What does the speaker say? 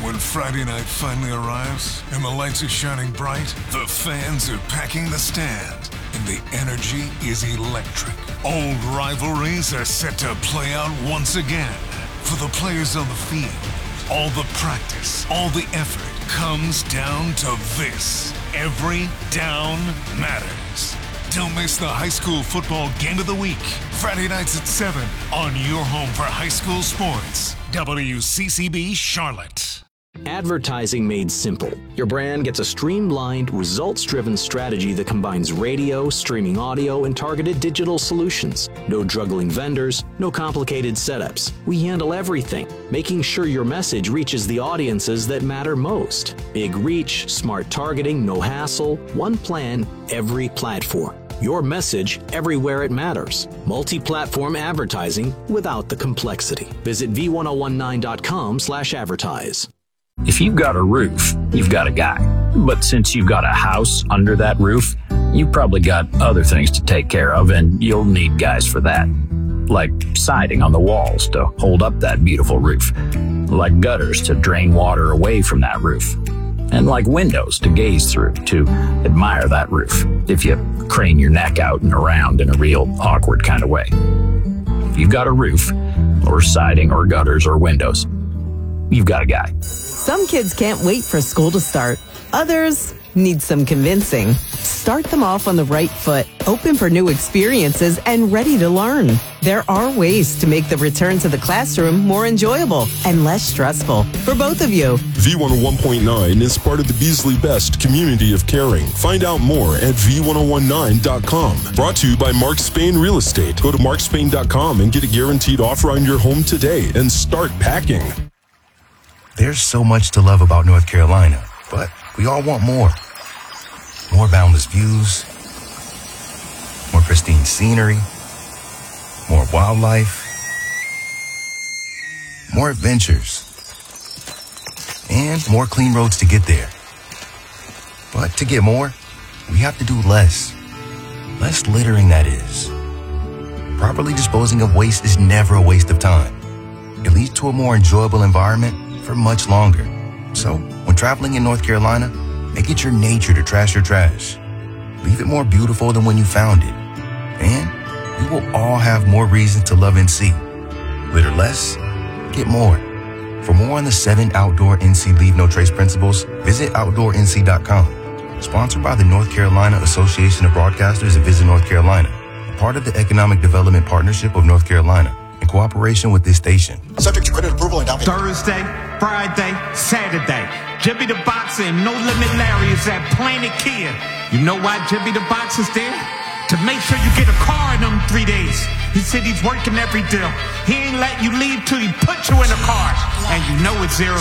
When Friday night finally arrives and the lights are shining bright, the fans are packing the stand, and the energy is electric. Old rivalries are set to play out once again. For the players on the field, all the practice, all the effort comes down to this. Every down matters. Don't miss the high school football game of the week. Friday nights at 7 on your home for high school sports. WCCB Charlotte. Advertising made simple. Your brand gets a streamlined, results-driven strategy that combines radio, streaming audio, and targeted digital solutions. No juggling vendors, no complicated setups. We handle everything, making sure your message reaches the audiences that matter most. Big reach, smart targeting, no hassle, one plan, every platform. Your message everywhere it matters. Multi-platform advertising without the complexity. Visit v1019.com/advertise. If you've got a roof, you've got a guy. But since you've got a house under that roof, you've probably got other things to take care of, and you'll need guys for that. Like siding on the walls to hold up that beautiful roof. Like gutters to drain water away from that roof. And like windows to gaze through to admire that roof if you crane your neck out and around in a real awkward kind of way. If you've got a roof, or siding, or gutters, or windows, you've got a guy. Some kids can't wait for school to start. Others need some convincing. Start them off on the right foot, open for new experiences, and ready to learn. There are ways to make the return to the classroom more enjoyable and less stressful for both of you. V101.9 is part of the Beasley Best community of caring. Find out more at V1019.com. Brought to you by Mark Spain Real Estate. Go to markspain.com and get a guaranteed offer on your home today and start packing. There's so much to love about North Carolina, but we all want more. More boundless views, more pristine scenery, more wildlife, more adventures, and more clean roads to get there. But to get more, we have to do less. Less littering, that is. Properly disposing of waste is never a waste of time. It leads to a more enjoyable environment for much longer. So, when traveling in North Carolina, make it your nature to trash your trash. Leave it more beautiful than when you found it. And we will all have more reasons to love NC. Litter less, get more. For more on the 7 outdoor NC Leave No Trace principles, visit OutdoorNC.com. Sponsored by the North Carolina Association of Broadcasters and Visit North Carolina, part of the Economic Development Partnership of North Carolina, in cooperation with this station. Subject to credit approval and down payment. Thursday, Friday, Saturday. Jimmy the Boxer and No Limit Larry is at Planet Kia. You know why Jimmy the Boxer's there? To make sure you get a car in them 3 days. He said he's working every deal. He ain't let you leave till he put you in a car. And you know it's 0